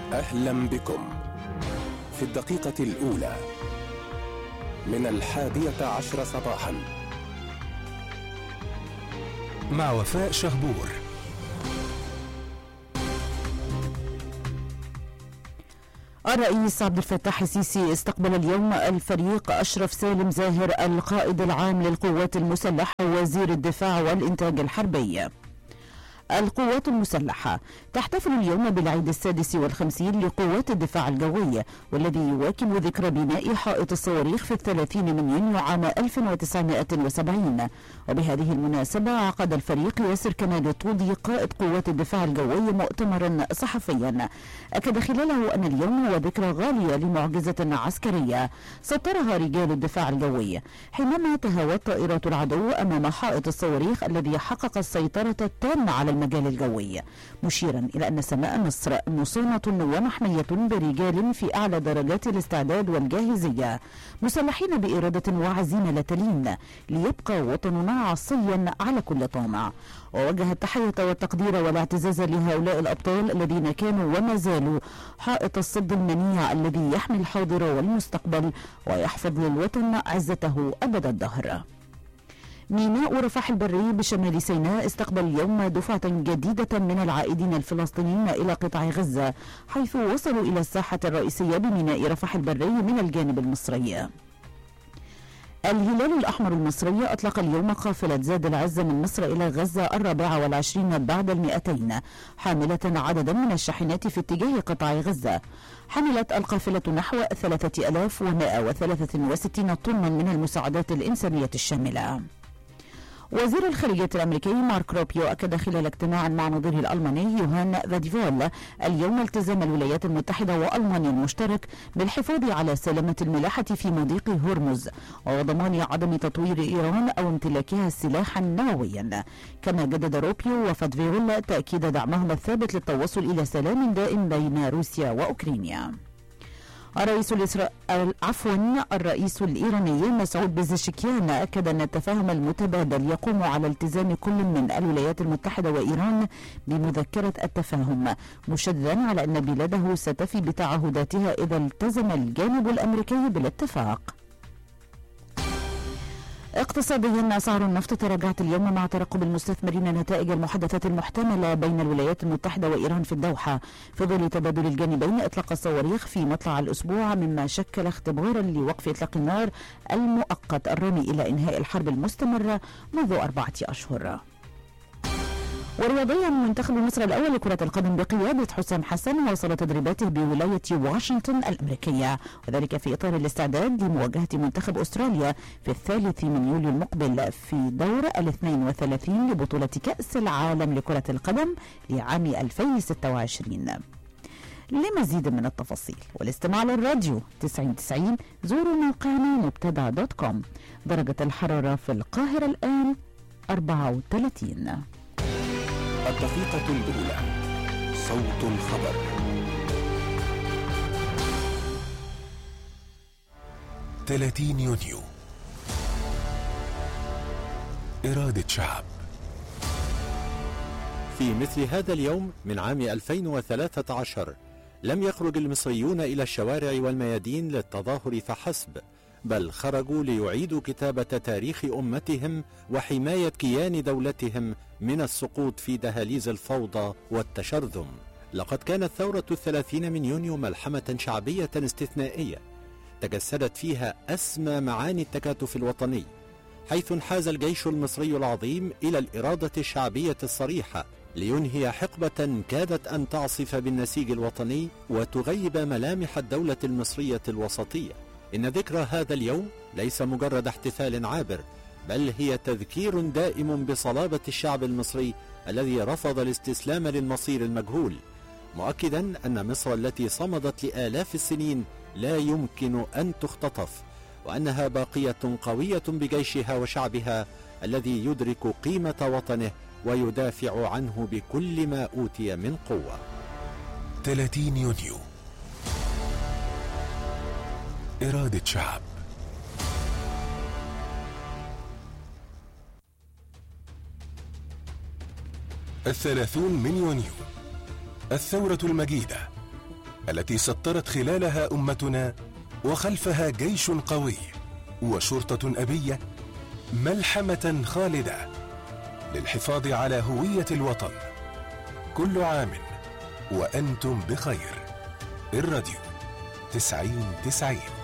أهلا بكم في الدقيقة الأولى من 11:10 صباحا مع وفاء شهبور. الرئيس عبد الفتاح السيسي استقبل اليوم الفريق أشرف سالم زاهر القائد العام للقوات المسلحة ووزير الدفاع والإنتاج الحربي. القوات المسلحة تحتفل اليوم بالعيد 56 لقوات الدفاع الجوي، والذي يواكب ذكرى بناء حائط الصواريخ في 30 من يونيو عام 1970. وبهذه المناسبة عقد الفريق ياسر كمال الطودي قائد قوات الدفاع الجوي مؤتمرا صحفيا أكد خلاله أن اليوم هو ذكرى غالية لمعجزة عسكرية سطرها رجال الدفاع الجوي حينما تهاوت طائرات العدو أمام حائط الصواريخ الذي حقق السيطرة التامة على المجال الجوي، مشيرا إلى أن سماء مصر مصونة ومحمية برجال في أعلى درجات الاستعداد والجاهزية، مسلحين بإرادة وعزيمة لا تلين ليبقى وطننا عصيا على كل طامع. ووجه التحية والتقدير والاعتزاز لهؤلاء الأبطال الذين كانوا وما زالوا حائط الصد المنيع الذي يحمي الحاضر والمستقبل ويحفظ للوطن عزته أبد الدهر. ميناء رفح البري بشمال سيناء استقبل اليوم دفعة جديدة من العائدين الفلسطينيين إلى قطاع غزة، حيث وصلوا إلى الساحة الرئيسية بميناء رفح البري من الجانب المصري. الهلال الأحمر المصري أطلق اليوم قافلة زاد العز من مصر إلى غزة 24 بعد 200 حاملة عددا من الشاحنات في اتجاه قطاع غزة. حملت القافلة نحو 3163 طنا من المساعدات الإنسانية الشاملة. وزير الخارجية الأمريكي مارك روبيو أكد خلال اجتماع مع نظيره الألماني يوهان فاديفول اليوم التزام الولايات المتحدة وألمانيا المشترك بالحفاظ على سلامة الملاحة في مضيق هرمز وضمان عدم تطوير إيران أو امتلاكها سلاحا نوويا. كما جدد روبيو وفاديفول تأكيد دعمهم الثابت للتوصل إلى سلام دائم بين روسيا وأوكرانيا. الرئيس الإيراني مسعود بيزشكيان أكد أن التفاهم المتبادل يقوم على التزام كل من الولايات المتحدة وإيران بمذكرة التفاهم، مشددا على أن بلاده ستفي بتعهداتها إذا التزم الجانب الأمريكي بالاتفاق. اقتصاديا أسعار النفط تراجعت اليوم مع ترقب المستثمرين نتائج المحادثات المحتملة بين الولايات المتحدة وإيران في الدوحة في ظل تبادل الجانبين إطلاق الصواريخ في مطلع الأسبوع، مما شكل اختبارا لوقف إطلاق النار المؤقت الرامي إلى إنهاء الحرب المستمرة منذ 4 أشهر. ورياضيا منتخب مصر الأول لكرة القدم بقيادة حسام حسن واصل تدريباته بولاية واشنطن الأمريكية، وذلك في إطار الاستعداد لمواجهة منتخب أستراليا في 3 يوليو المقبل في دور 32 لبطولة كأس العالم لكرة القدم لعام 2026. لمزيد من التفاصيل والاستماع للراديو 90 زوروا موقعنا مبتدأ.com. درجة الحرارة في القاهرة الآن 34. الدقيقة الأولى صوت الخبر. ثلاثين يونيو إرادة شعب. في مثل هذا اليوم من عام 2013 لم يخرج المصريون إلى الشوارع والميادين للتظاهر فحسب، بل خرجوا ليعيدوا كتابة تاريخ أمتهم وحماية كيان دولتهم من السقوط في دهاليز الفوضى والتشرذم. لقد كانت ثورة 30 من يونيو ملحمة شعبية استثنائية تجسدت فيها أسمى معاني التكاتف الوطني، حيث انحاز الجيش المصري العظيم إلى الإرادة الشعبية الصريحة لينهي حقبة كادت أن تعصف بالنسيج الوطني وتغيب ملامح الدولة المصرية الوسطية. إن ذكرى هذا اليوم ليس مجرد احتفال عابر، بل هي تذكير دائم بصلابة الشعب المصري الذي رفض الاستسلام للمصير المجهول، مؤكدا أن مصر التي صمدت لآلاف السنين لا يمكن أن تختطف، وأنها باقية قوية بجيشها وشعبها الذي يدرك قيمة وطنه ويدافع عنه بكل ما أوتي من قوة. 30 يونيو إرادة شعب. 30 من يونيو الثورة المجيدة التي سطرت خلالها أمتنا وخلفها جيش قوي وشرطة أبية، ملحمة خالدة للحفاظ على هوية الوطن. كل عام وأنتم بخير. الراديو 90-90.